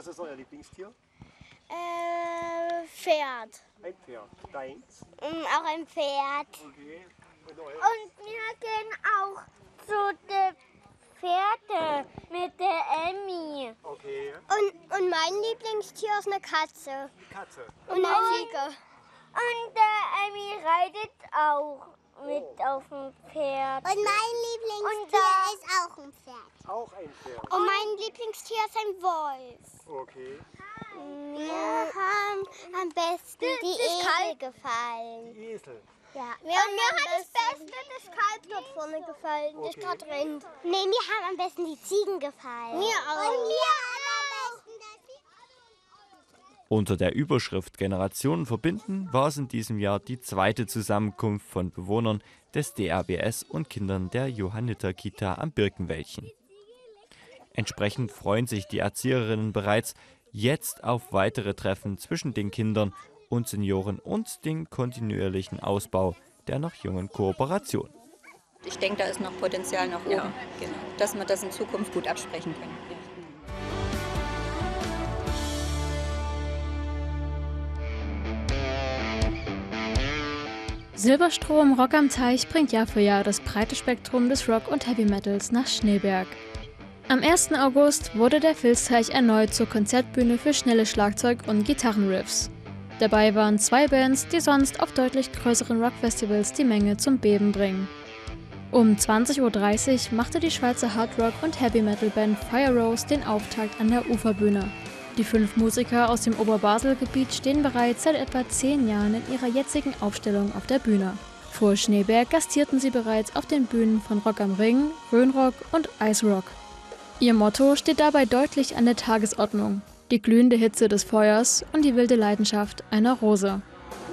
Was ist euer Lieblingstier? Pferd. Ein Pferd. Deins? Auch ein Pferd. Okay. Und euer? Und wir gehen auch zu den Pferde mit der Emmy. Okay. Und mein Lieblingstier ist eine Katze. Die Katze. Und eine Ziege. Und der Emmy reitet auch mit auf dem Pferd. Und mein Lieblingstier ist auch ein Pferd. Auch ein Pferd. Und mein Lieblingstier ist ein Wolf. Okay. Mir haben am besten die Esel gefallen. Die Esel. Ja. Mir hat das Beste das Kalb dort vorne gefallen, das gerade rennt. Nee, mir haben am besten die Ziegen gefallen. Mir auch. Und mir am besten das Unter der Überschrift Generationen verbinden war es in diesem Jahr die zweite Zusammenkunft von Bewohnern des DRBS und Kindern der Johanniter-Kita am Birkenwäldchen. Entsprechend freuen sich die Erzieherinnen bereits jetzt auf weitere Treffen zwischen den Kindern und Senioren und den kontinuierlichen Ausbau der noch jungen Kooperation. Ich denke, da ist noch Potenzial nach oben, ja, genau, dass wir das in Zukunft gut absprechen können. Silberstrom Rock am Teich bringt Jahr für Jahr das breite Spektrum des Rock und Heavy Metals nach Schneeberg. Am 1. August wurde der Filzteich erneut zur Konzertbühne für schnelle Schlagzeug- und Gitarrenriffs. Dabei waren 2 Bands, die sonst auf deutlich größeren Rockfestivals die Menge zum Beben bringen. Um 20:30 Uhr machte die Schweizer Hardrock- und Heavy-Metal-Band Fire Rose den Auftakt an der Uferbühne. Die 5 Musiker aus dem Oberbasel-Gebiet stehen bereits seit etwa 10 Jahren in ihrer jetzigen Aufstellung auf der Bühne. Vor Schneeberg gastierten sie bereits auf den Bühnen von Rock am Ring, Rhönrock und Ice Rock. Ihr Motto steht dabei deutlich an der Tagesordnung: die glühende Hitze des Feuers und die wilde Leidenschaft einer Rose.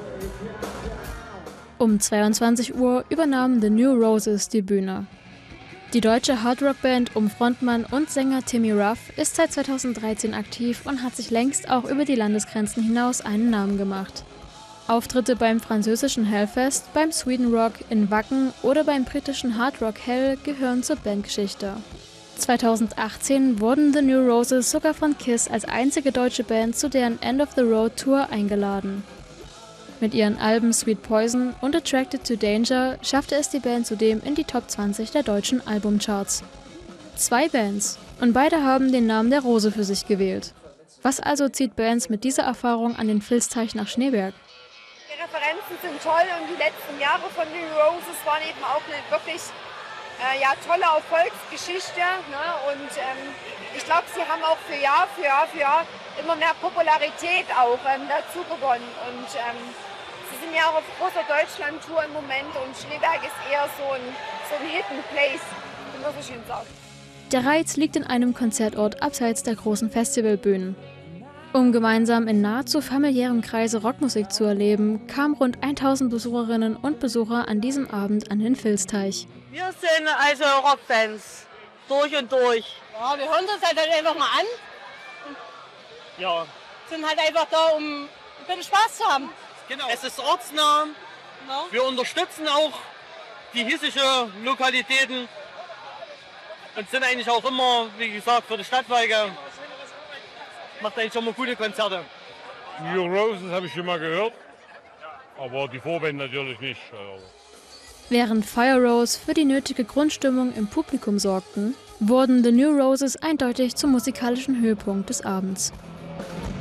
Um 22 Uhr übernahmen The New Roses die Bühne. Die deutsche Hardrock-Band um Frontmann und Sänger Timmy Ruff ist seit 2013 aktiv und hat sich längst auch über die Landesgrenzen hinaus einen Namen gemacht. Auftritte beim französischen Hellfest, beim Sweden Rock in Wacken oder beim britischen Hard Rock Hell gehören zur Bandgeschichte. 2018 wurden The New Roses sogar von KISS als einzige deutsche Band zu deren End of the Road Tour eingeladen. Mit ihren Alben Sweet Poison und Attracted to Danger schaffte es die Band zudem in die Top 20 der deutschen Albumcharts. 2 Bands, und beide haben den Namen der Rose für sich gewählt. Was also zieht Bands mit dieser Erfahrung an den Filzteich nach Schneeberg? Die Referenzen sind toll und die letzten Jahre von den Roses waren eben auch eine wirklich tolle Erfolgsgeschichte. Ne? Und ich glaube, sie haben auch für Jahr immer mehr Popularität auch dazu gewonnen. Und sie sind ja auch auf großer Deutschland-Tour im Moment und Schneeberg ist eher so ein Hidden Place, wie man so schön sagt. Der Reiz liegt in einem Konzertort abseits der großen Festivalbühnen. Um gemeinsam in nahezu familiärem Kreise Rockmusik zu erleben, kamen rund 1000 Besucherinnen und Besucher an diesem Abend an den Filzteich. Wir sind also Rockfans, durch und durch. Ja, wir hören das halt einfach mal an. Ja. Sind halt einfach da, um ein bisschen Spaß zu haben. Genau. Es ist ortsnah. Genau. Wir unterstützen auch die hiesische Lokalitäten und sind eigentlich auch immer, wie gesagt, für die Stadtwerke. Macht eigentlich schon mal gute Konzerte. New Roses habe ich schon mal gehört, aber die Vorband natürlich nicht. Während Fire Rose für die nötige Grundstimmung im Publikum sorgten, wurden The New Roses eindeutig zum musikalischen Höhepunkt des Abends.